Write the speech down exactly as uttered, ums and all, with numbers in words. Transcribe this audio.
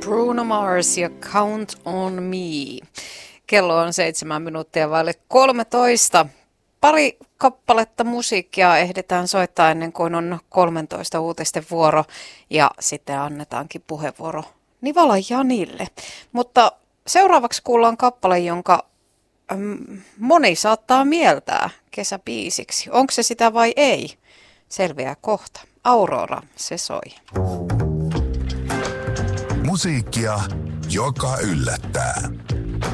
Bruno Mars ja Count on Me. Kello on seitsemän minuuttia vaille kolmetoista. Pari kappaletta musiikkia ehditään soittaa ennen kuin on kolmetoista uutisten vuoro ja sitten annetaankin puheenvuoro Nivala Janille. Mutta seuraavaksi kuullaan kappale, jonka mm, moni saattaa mieltää kesäbiisiksi. Onko se sitä vai ei? Selviää kohta. Aurora, se soi. Musiikkia, joka yllättää.